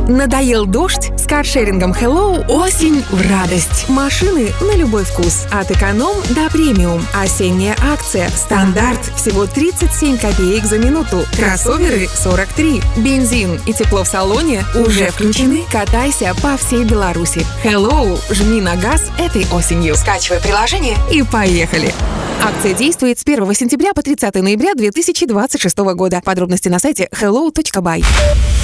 Надоел дождь? С каршерингом Hello осень в радость. Машины на любой вкус. От эконом до премиум. Осенняя акция. Стандарт всего 37 копеек за минуту. Кроссоверы 43. Бензин и тепло в салоне уже включены. Катайся по всей Беларуси. Hello, жми на газ этой осенью. Скачивай приложение и поехали. Акция действует с 1 сентября по 30 ноября 2026 года. Подробности на сайте hello.by.